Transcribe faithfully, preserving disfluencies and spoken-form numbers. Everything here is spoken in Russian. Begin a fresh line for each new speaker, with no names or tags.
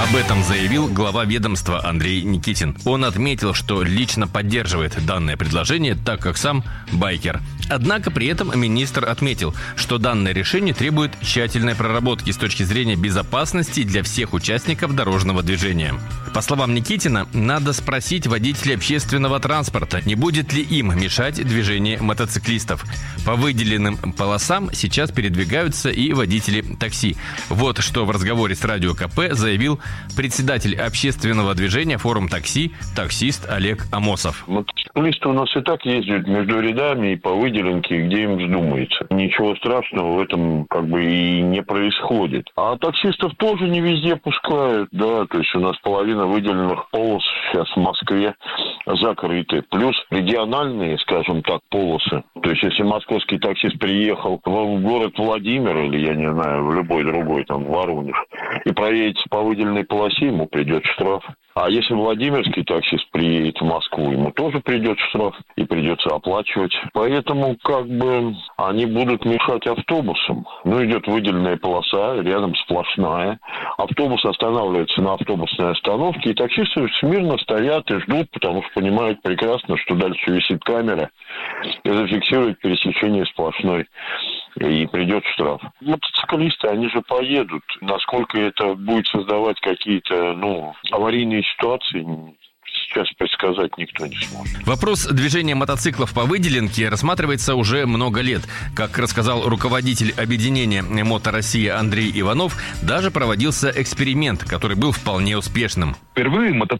Об этом заявил глава ведомства Андрей Никитин. Он отметил, что лично поддерживает данное предложение, так как сам байкер. Однако при этом министр отметил, что данное решение требует тщательной проработки с точки зрения безопасности для всех участников дорожного движения. По словам Никитина, надо спросить водителей общественного транспорта, не будет ли им мешать движение мотоциклистов. По выделенным полосам сейчас передвигаются и водители такси. Вот что в разговоре с Радио КП заявил председатель общественного движения «Форум такси», таксист Олег Амосов.
Мотоциклисты у нас и так ездят между рядами и по выделенке, где им вздумается. Ничего страшного в этом как бы и не происходит. А таксистов тоже не везде пускают, да, то есть у нас половина выделенных полос сейчас в Москве закрыты. Плюс региональные, скажем так, полосы. То есть если московский таксист приехал в город Владимир или, я не знаю, в любой другой, там, Воронеж, и проедет по выделенной полосе, ему придет штраф. А если владимирский таксист приедет в Москву, ему тоже придет штраф и придется оплачивать. Поэтому как бы они будут мешать автобусам. Ну, идет выделенная полоса, рядом сплошная. Автобус останавливается на автобусной остановке, и таксисты смирно стоят и ждут, потому что понимают прекрасно, что дальше висит камера и зафиксирует пересечение сплошной. И придет штраф. Мотоциклисты, они же поедут. Насколько это будет создавать какие-то, ну, аварийные ситуации, сейчас предсказать никто не сможет.
Вопрос движения мотоциклов по выделенке рассматривается уже много лет. Как рассказал руководитель объединения «Мото Россия» Андрей Иванов, даже проводился эксперимент, который был вполне успешным.
Впервые мотоциклы